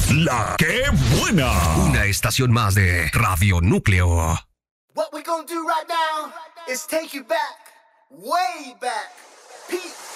La que buena. Una estación más de Radio Núcleo. What we gonna do right now is take you back, way back. Pete